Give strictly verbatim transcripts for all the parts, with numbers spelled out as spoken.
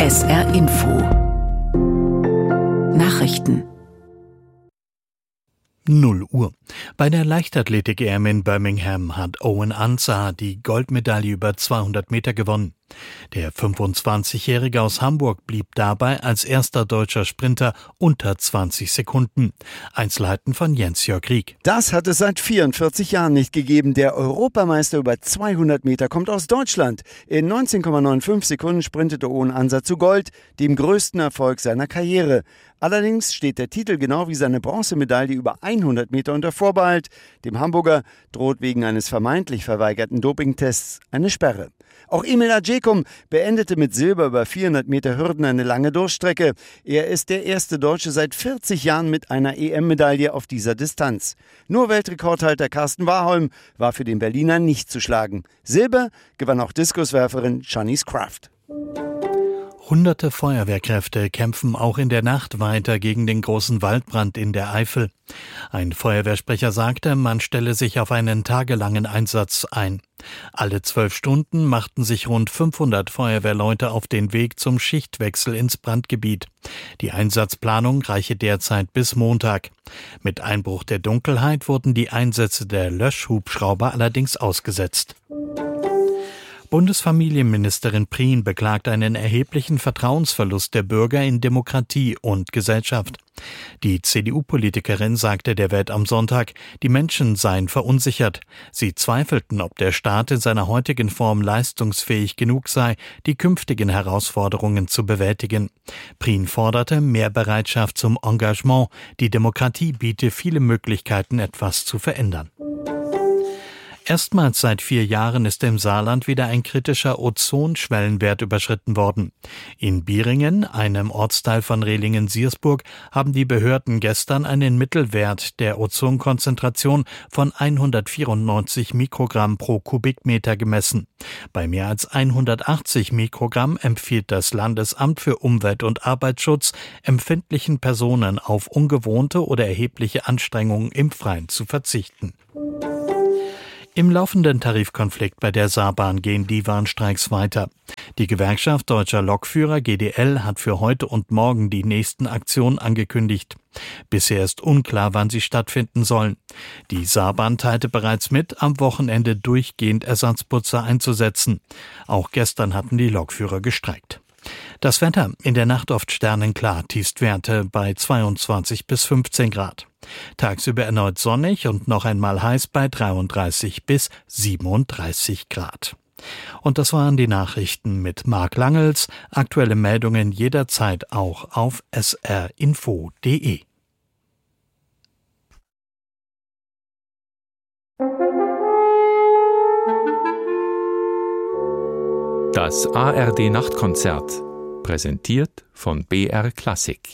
S R Info Nachrichten null Uhr. Bei der Leichtathletik-E M in Birmingham hat Owen Ansah die Goldmedaille über zweihundert Meter gewonnen. Der fünfundzwanzigjährige aus Hamburg blieb dabei als erster deutscher Sprinter unter zwanzig Sekunden. Einzelheiten von Jens-Jörg Rieck. Das hat es seit vierundvierzig Jahren nicht gegeben. Der Europameister über zweihundert Meter kommt aus Deutschland. In neunzehn Komma fünfundneunzig Sekunden sprintete Owen Ansah zu Gold, dem größten Erfolg seiner Karriere. Allerdings steht der Titel genau wie seine Bronzemedaille über hundert Meter unter Vorbehalt. Dem Hamburger droht wegen eines vermeintlich verweigerten Dopingtests eine Sperre. Auch Emil Ajcekum beendete mit Silber über vierhundert Meter Hürden eine lange Durchstrecke. Er ist der erste Deutsche seit vierzig Jahren mit einer E M-Medaille auf dieser Distanz. Nur Weltrekordhalter Carsten Warholm war für den Berliner nicht zu schlagen. Silber gewann auch Diskuswerferin Shanice Kraft. Hunderte Feuerwehrkräfte kämpfen auch in der Nacht weiter gegen den großen Waldbrand in der Eifel. Ein Feuerwehrsprecher sagte, man stelle sich auf einen tagelangen Einsatz ein. Alle zwölf Stunden machten sich rund fünfhundert Feuerwehrleute auf den Weg zum Schichtwechsel ins Brandgebiet. Die Einsatzplanung reiche derzeit bis Montag. Mit Einbruch der Dunkelheit wurden die Einsätze der Löschhubschrauber allerdings ausgesetzt. Bundesfamilienministerin Prien beklagt einen erheblichen Vertrauensverlust der Bürger in Demokratie und Gesellschaft. Die C D U-Politikerin sagte der Welt am Sonntag, die Menschen seien verunsichert. Sie zweifelten, ob der Staat in seiner heutigen Form leistungsfähig genug sei, die künftigen Herausforderungen zu bewältigen. Prien forderte mehr Bereitschaft zum Engagement. Die Demokratie biete viele Möglichkeiten, etwas zu verändern. Erstmals seit vier Jahren ist im Saarland wieder ein kritischer Ozonschwellenwert überschritten worden. In Bieringen, einem Ortsteil von Rehlingen-Siersburg, haben die Behörden gestern einen Mittelwert der Ozonkonzentration von hundertvierundneunzig Mikrogramm pro Kubikmeter gemessen. Bei mehr als hundertachtzig Mikrogramm empfiehlt das Landesamt für Umwelt- und Arbeitsschutz empfindlichen Personen auf ungewohnte oder erhebliche Anstrengungen im Freien zu verzichten. Im laufenden Tarifkonflikt bei der Saarbahn gehen die Warnstreiks weiter. Die Gewerkschaft Deutscher Lokführer G D L hat für heute und morgen die nächsten Aktionen angekündigt. Bisher ist unklar, wann sie stattfinden sollen. Die Saarbahn teilte bereits mit, am Wochenende durchgehend Ersatzputzer einzusetzen. Auch gestern hatten die Lokführer gestreikt. Das Wetter: in der Nacht oft sternenklar, Tiefstwerte bei zweiundzwanzig bis fünfzehn Grad. Tagsüber erneut sonnig und noch einmal heiß bei dreiunddreißig bis siebenunddreißig Grad. Und das waren die Nachrichten mit Marc Langels. Aktuelle Meldungen jederzeit auch auf s r info punkt d e. Das A R D-Nachtkonzert, präsentiert von B R Klassik.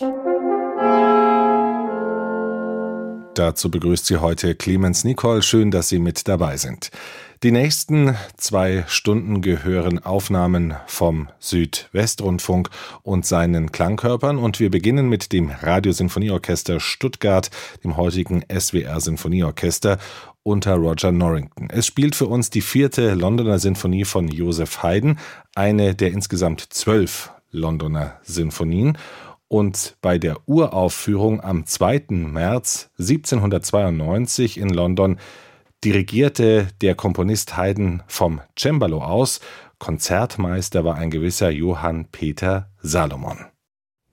Dazu begrüßt Sie heute Clemens Nicol. Schön, dass Sie mit dabei sind. Die nächsten zwei Stunden gehören Aufnahmen vom Südwestrundfunk und seinen Klangkörpern. Und wir beginnen mit dem Radiosinfonieorchester Stuttgart, dem heutigen S W R-Sinfonieorchester unter Roger Norrington. Es spielt für uns die vierte Londoner Sinfonie von Joseph Haydn, eine der insgesamt zwölf Londoner Sinfonien. Und bei der Uraufführung am zweiten März siebzehnhundertzweiundneunzig in London dirigierte der Komponist Haydn vom Cembalo aus. Konzertmeister war ein gewisser Johann Peter Salomon.